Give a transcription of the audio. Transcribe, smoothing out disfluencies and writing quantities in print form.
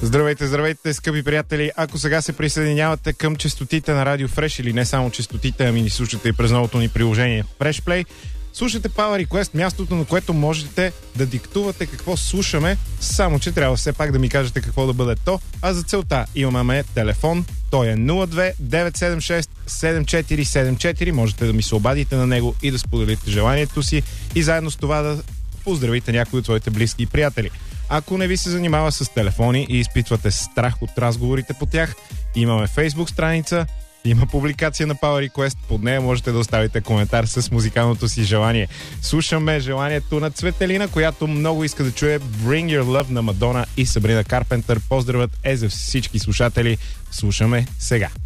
Здравейте, здравейте, скъпи приятели! Ако сега се присъединявате към честотите на Радио Fresh или не само честотите, ами ни слушате и през новото ни приложение Fresh Play, слушате Power Request, мястото, на което можете да диктувате какво слушаме, само че трябва все пак да ми кажете какво да бъде то, а за целта имаме телефон, той е 02 976 7474, можете да ми се обадите на него и да споделите желанието си и заедно с това да поздравите някои от своите близки и приятели. Ако не ви се занимава с телефони и изпитвате страх от разговорите по тях, имаме Facebook страница, има публикация на Power Request, под нея можете да оставите коментар с музикалното си желание. Слушаме желанието на Цветелина, която много иска да чуе Bring Your Love на Мадона и Сабрина Карпентър. Поздравът е за всички слушатели. Слушаме сега.